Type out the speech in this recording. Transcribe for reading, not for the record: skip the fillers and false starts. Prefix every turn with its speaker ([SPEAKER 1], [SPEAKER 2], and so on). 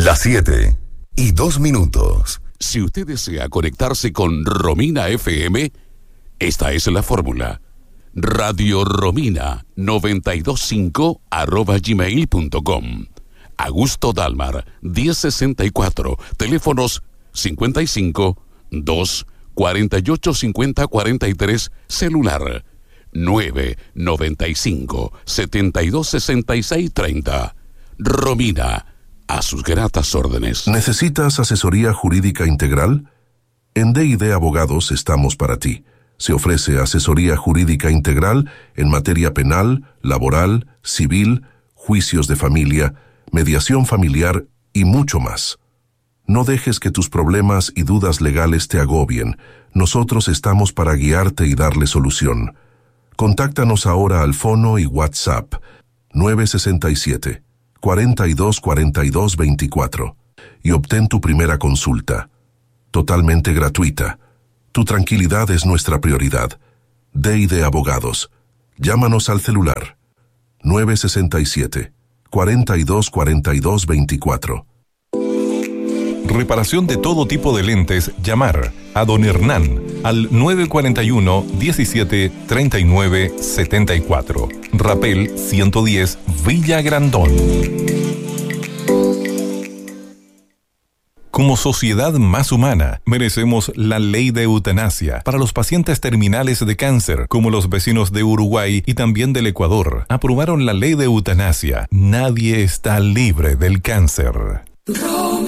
[SPEAKER 1] Las 7:02.
[SPEAKER 2] Si usted desea conectarse con Romina FM, esta es la fórmula. Radio Romina 925@gmail.com. Augusto Dalmar 1064. Teléfonos 55 2 48 50 43. Celular 995 72 66 30. Romina, a sus gratas órdenes.
[SPEAKER 3] ¿Necesitas asesoría jurídica integral? En D&D Abogados estamos para ti. Se ofrece asesoría jurídica integral en materia penal, laboral, civil, juicios de familia, mediación familiar y mucho más. No dejes que tus problemas y dudas legales te agobien. Nosotros estamos para guiarte y darle solución. Contáctanos ahora al fono y WhatsApp 967 42 42 24 y obtén tu primera consulta. Totalmente gratuita. Tu tranquilidad es nuestra prioridad. D&D Abogados. Llámanos al celular 967 42 42 24.
[SPEAKER 4] Reparación de todo tipo de lentes. Llamar a Don Hernán al 941 17 39 74. Rapel 110, Villa Grandón. Como sociedad más humana, merecemos la ley de eutanasia para los pacientes terminales de cáncer, como los vecinos de Uruguay y también del Ecuador. Aprobaron la ley de eutanasia. Nadie está libre del cáncer.